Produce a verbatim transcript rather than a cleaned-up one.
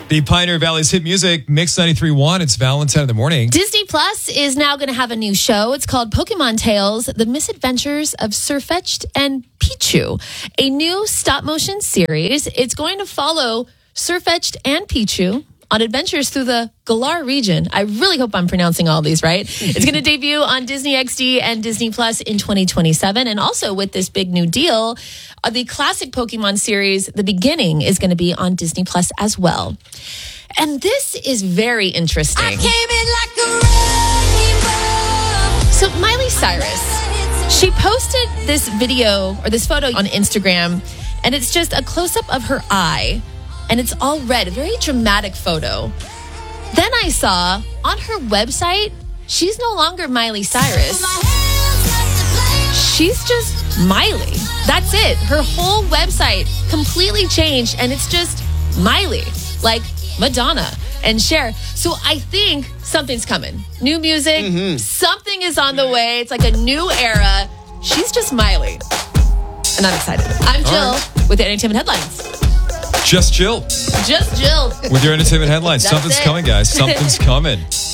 The Pioneer Valley's hit music, Mix ninety-three point one. It's Valentine in the morning. Disney Plus is now going to have a new show. It's called Pokemon Tales, The Misadventures of Sirfetch'd and Pichu, a new stop-motion series. It's going to follow Sirfetch'd and Pichu on adventures through the Galar region. I really hope I'm pronouncing all these right. It's going to debut on Disney X D and Disney Plus in twenty twenty-seven. And also with this big new deal, uh, the classic Pokemon series, The Beginning, is going to be on Disney Plus as well. And this is very interesting. I came in like a rainbow. So Miley Cyrus, she posted this video or this photo on Instagram, and it's just a close-up of her eye. And it's all red, a very dramatic photo. Then I saw on her website, she's no longer Miley Cyrus. She's just Miley. That's it. Her whole website completely changed, and it's just Miley, like Madonna and Cher. So I think something's coming. New music, mm-hmm. Something is on the way. It's like a new era. She's just Miley. And I'm excited. I'm Jill right. with the Entertainment Headlines. Just Jill. Just Jill. With your entertainment headlines. That's Something's it. coming, guys. Something's coming.